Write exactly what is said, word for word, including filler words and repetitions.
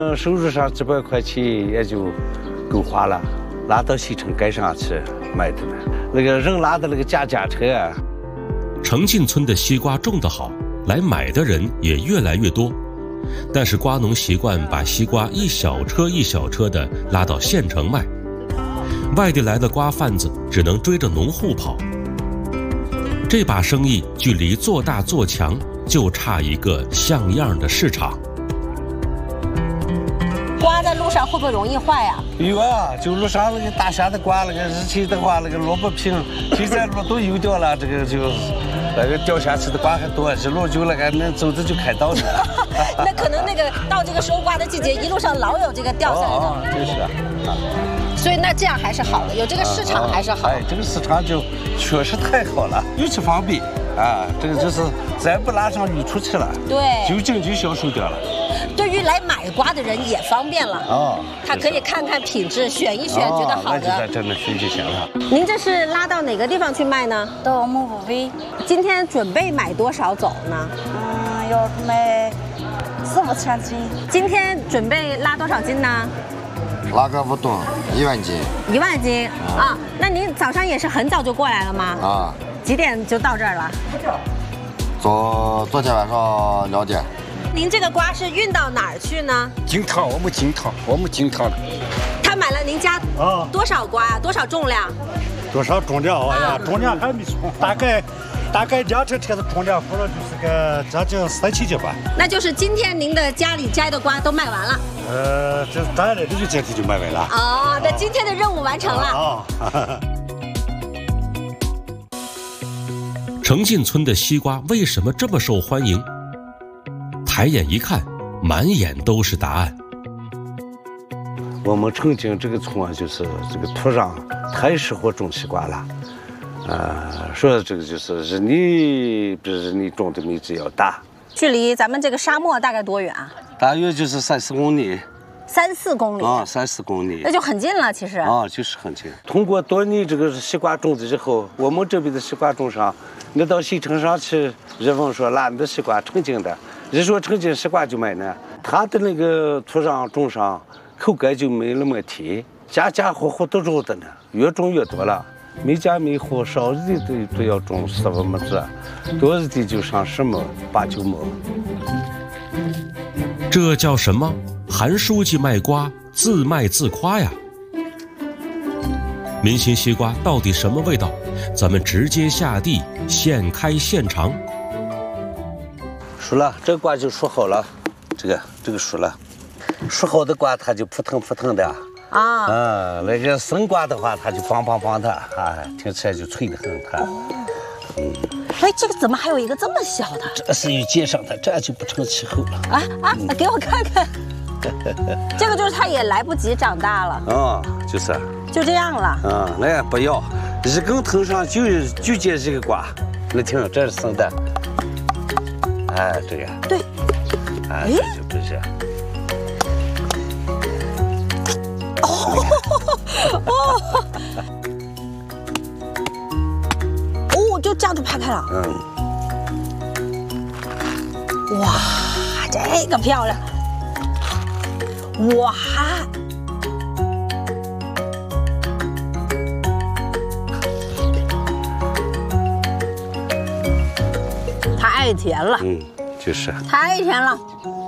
嗯，收入上几百块钱也就够花了，拉到西城街上去卖的了。那个人拉的那个家家车啊。 城进村的西瓜种得好，来买的人也越来越多。但是瓜农习惯把西瓜一小车一小车地拉到县城卖，外地来的瓜贩子只能追着农户跑。这把生意距离做大做强就差一个像样的市场。 瓜在路上会不会容易坏呀？ 有啊，就路上那个大虾的瓜，那个日期的话，那个萝卜皮现在路都油掉了，这个就那个掉下去的瓜还多，这路久了还能走着就开刀的。 那可能那个到这个收瓜的季节，一路上老有这个掉下来的。 哦，就是啊。 所以那这样还是好的，有这个市场还是好。 哎，这个市场就确实太好了，尤其方便啊！这个就是再不拉上鱼出去了， 对， 就近就销售掉了。 对于来买瓜的人也方便了哦，他可以看看品质，选一选，觉得好的， 那就在这里选就行了。 您这是拉到哪个地方去卖呢？ 到我们武威。 今天准备买多少走呢？ 嗯，要卖四五千斤。 今天准备拉多少斤呢？ 拉个五吨，一万斤。 一万斤啊？那您早上也是很早就过来了吗？ 啊。 几点就到这儿了？ 昨昨天晚上两点。 您这个瓜是运到哪儿去呢？ 金汤，我们金汤，我们金汤的。 他买了您家啊多少瓜呀？多少重量？ 多少重量？哎呀，重量还没称，大概大概两车车的重量，可能就是个将近三千斤吧。 那就是今天您的家里摘的瓜都卖完了。 呃，这当然，这就今天就卖完了。 哦，那今天的任务完成了。 啊。 城进村的西瓜为什么这么受欢迎？抬眼一看，满眼都是答案。 我们城进这个村啊，就是这个土壤太适合种西瓜了。呃，说这个就是日你比日你种的面积要大。 距离咱们这个沙漠大概多远啊？ 大约就是三四公里。 三四公里啊，三四公里， 那就很近了，其实啊，就是很近。通过多年这个西瓜种植之后，我们这边的西瓜种上，你到县城上去，人问说哪里的西瓜城进的，人说城进西瓜就买呢，它的那个土壤种上，口感就没那么甜，家家户户都种的呢，越种越多了，每家每户少的都都要种四五亩子，多的就上十亩、八九亩。 这叫什么？韩书记卖瓜，自卖自夸呀！明星西瓜到底什么味道？咱们直接下地现开现尝。 熟了，这个瓜就熟好了，这个这个熟了，熟好的瓜它就扑腾扑腾的啊，啊，那个生瓜的话它就梆梆梆的啊，听起来就脆得很它。 嗯，哎，这个怎么还有一个这么小的？ 这是有接上的，这就不成气候了。 啊啊，嗯、给我看看。这个就是它也来不及长大了。 啊、嗯，就是。 就这样了。 啊、嗯，那不要，一根藤上就就结这个瓜，你听，这是生的。哎，对呀。 对。 哎，这就不是。 哦哦。哦，就这样就拍开了。嗯。哇，这个漂亮。哇！太甜了， 嗯，就是太甜了。